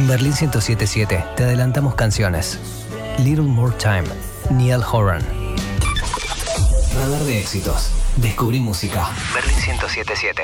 Berlín 107.7 te adelantamos canciones. Little More Time, Niall Horan. Radar de éxitos. Descubrí música. Berlín 107.7.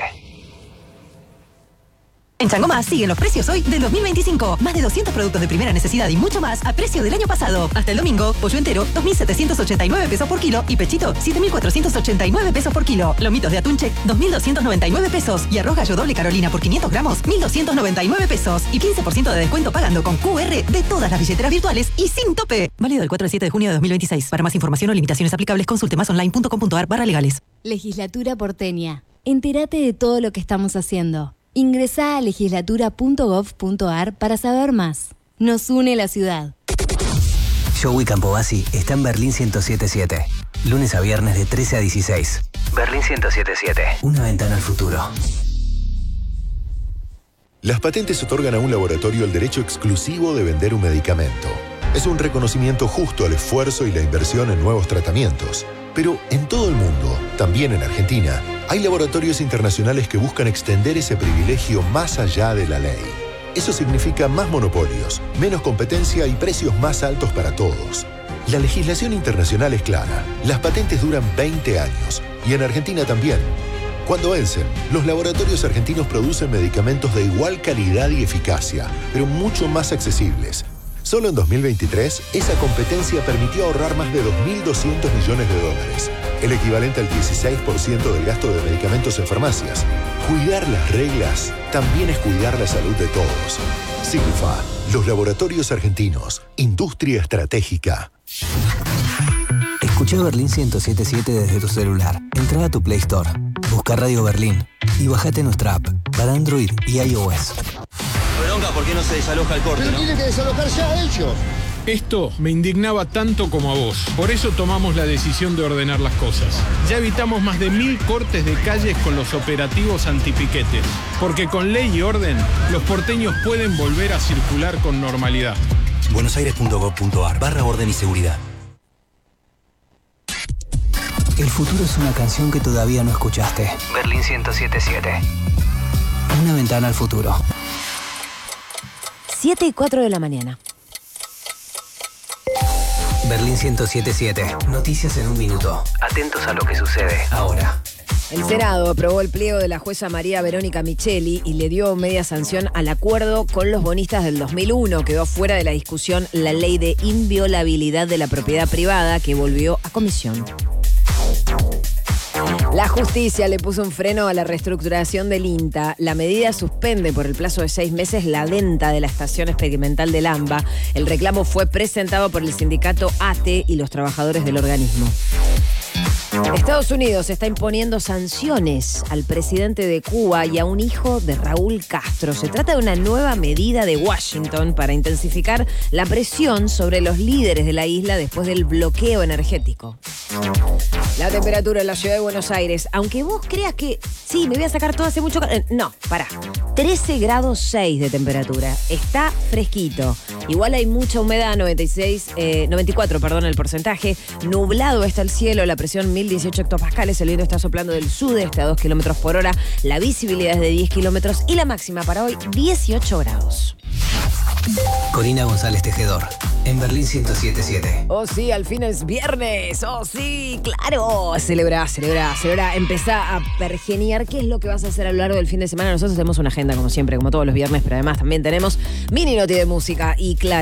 En Chango Más siguen los precios hoy del 2025. Más de 200 productos de primera necesidad y mucho más a precio del año pasado. Hasta el domingo, pollo entero, 2.789 pesos por kilo y pechito, 7.489 pesos por kilo. Lomitos de atún check, 2.299 pesos. Y arroz gallo doble Carolina por 500 gramos, 1.299 pesos. Y 15% de descuento pagando con QR de todas las billeteras virtuales y sin tope. Válido del 4 al 7 de junio de 2026. Para más información o limitaciones aplicables, consulte masonline.com.ar/legales. Legislatura porteña. Entérate de todo lo que estamos haciendo. Ingresá a legislatura.gov.ar para saber más. Nos une la ciudad. Joey Campobasi está en Berlín 107.7. Lunes a viernes de 13 a 16. Berlín 107.7. Una ventana al futuro. Las patentes otorgan a un laboratorio el derecho exclusivo de vender un medicamento. Es un reconocimiento justo al esfuerzo y la inversión en nuevos tratamientos. Pero en todo el mundo, también en Argentina, hay laboratorios internacionales que buscan extender ese privilegio más allá de la ley. Eso significa más monopolios, menos competencia y precios más altos para todos. La legislación internacional es clara. Las patentes duran 20 años. Y en Argentina también. Cuando vencen, los laboratorios argentinos producen medicamentos de igual calidad y eficacia, pero mucho más accesibles. Solo en 2023, esa competencia permitió ahorrar más de 2.200 millones de dólares, el equivalente al 16% del gasto de medicamentos en farmacias. Cuidar las reglas también es cuidar la salud de todos. Silfa, los laboratorios argentinos, industria estratégica. Escucha Berlín 107.7 desde tu celular. Entra a tu Play Store, busca Radio Berlín y bájate nuestra app para Android y iOS. Bronca, ¿por qué no se desaloja el corte? Pero ¿no? tienen que desalojar ya ellos. Esto me indignaba tanto como a vos. Por eso tomamos la decisión de ordenar las cosas. Ya evitamos más de 1.000 cortes de calles con los operativos antipiquetes. Porque con ley y orden, los porteños pueden volver a circular con normalidad. buenosaires.gov.ar/orden y seguridad. El futuro es una canción que todavía no escuchaste. Berlín 107.7. Una ventana al futuro. 7:04 de la mañana. Berlín 107.7. Noticias en un minuto. Atentos a lo que sucede ahora. El Senado aprobó el pliego de la jueza María Verónica Micheli y le dio media sanción al acuerdo con los bonistas del 2001. Quedó fuera de la discusión la ley de inviolabilidad de la propiedad privada que volvió a comisión. La justicia le puso un freno a la reestructuración del INTA. La medida suspende por el plazo de 6 meses la venta de la estación experimental del AMBA. El reclamo fue presentado por el sindicato ATE y los trabajadores del organismo. Estados Unidos está imponiendo sanciones al presidente de Cuba y a un hijo de Raúl Castro. Se trata de una nueva medida de Washington para intensificar la presión sobre los líderes de la isla después del bloqueo energético. La temperatura en la ciudad de Buenos Aires, aunque vos creas que sí, me voy a sacar todo hace mucho calor. No, pará. 13 grados 6 de temperatura. Está fresquito. Igual hay mucha humedad, 94, el porcentaje. Nublado está el cielo, la presión 1018 hectopascales. El viento está soplando del sudeste a 2 kilómetros por hora. La visibilidad es de 10 kilómetros y la máxima para hoy, 18 grados. Corina González Tejedor, en Berlín 107.7. Oh sí, al fin es viernes. Oh sí, claro. Celebra. Empezá a pergeniar qué es lo que vas a hacer a lo largo del fin de semana. Nosotros tenemos una agenda como siempre, como todos los viernes, pero además también tenemos mini noti de música y claro.